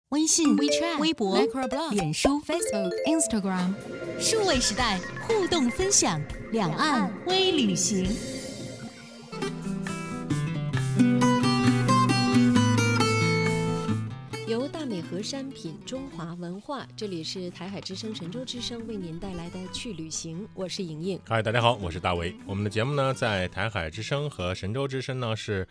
微信、 WeChat、 微博、 Microblog、 脸书、 Facebook、Instagram， 数位时代互动分享，两岸微旅行。 由大美河山品中华文化，这里是台海之声、神州之声为您带来的去旅行，我是莹莹。 嗨，大家好，我是大为。我们的节目呢，在台海之声和神州之声呢是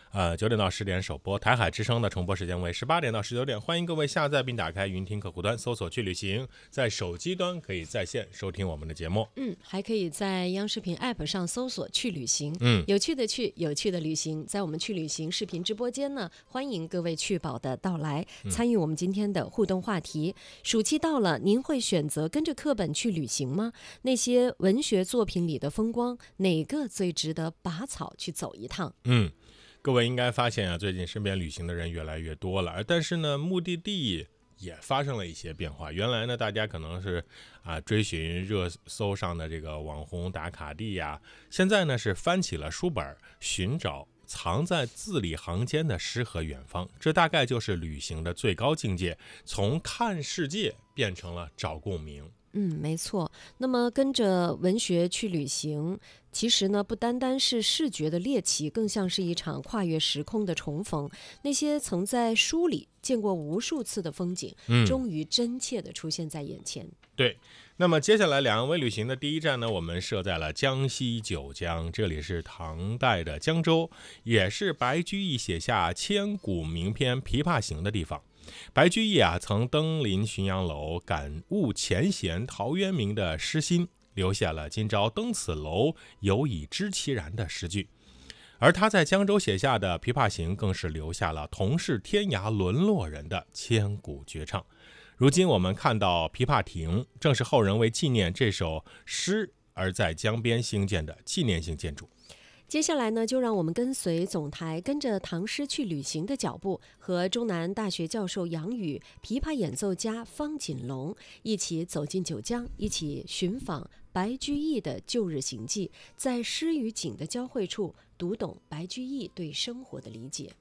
9点到10点首播，台海之声的重播时间为18点到19点。欢迎各位下载并打开云听客户端，搜索去旅行，在手机端可以在线收听我们的节目。 还可以在央视频 App 上搜索去旅行。有趣的去，有趣的旅行，在我们去旅行视频直播间呢，欢迎各位去宝的到来，参与我们今天的互动话题。暑期到了，您会选择跟着课本去旅行吗？那些文学作品里的风光，哪个最值得拔草去走一趟？ 各位应该发现啊，最近身边旅行的人越来越多了，但是呢，目的地也发生了一些变化。原来呢，大家可能是追寻热搜上的这个网红打卡地呀，现在呢是翻起了书本，寻找藏在字里行间的诗和远方。这大概就是旅行的最高境界，从看世界变成了找共鸣。 没错。那么跟着文学去旅行，其实呢不单单是视觉的猎奇，更像是一场跨越时空的重逢。那些曾在书里见过无数次的风景，终于真切地出现在眼前。 对，那么接下来两岸微旅行的第一站呢，我们设在了江西九江，这里是唐代的江州，也是白居易写下千古名篇《琵琶行》的地方。白居易曾登临浔阳楼，感悟前贤陶渊明的诗心，留下了今朝登此楼，犹已知其然的诗句。而他在江州写下的《琵琶行》更是留下了同是天涯沦落人的千古绝唱。如今我们看到琵琶亭，正是后人为纪念这首诗而在江边兴建的纪念性建筑。 接下来呢，就让我们跟随总台跟着唐诗去旅行的脚步，和中南大学教授杨宇、琵琶演奏家方锦龙一起走进九江，一起寻访白居易的旧日行迹，在诗与景的交汇处读懂白居易对生活的理解。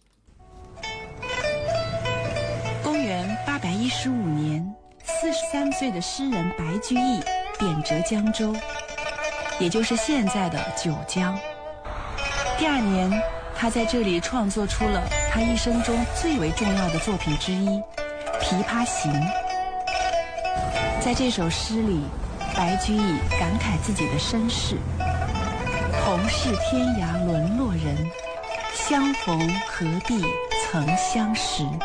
公元815年，43岁的诗人白居易贬谪江州，也就是现在的九江。第2年，他在这里创作出了他一生中最为重要的作品之一《琵琶行》。在这首诗里，白居易感慨自己的身世：同是天涯沦落人，相逢何必曾相识。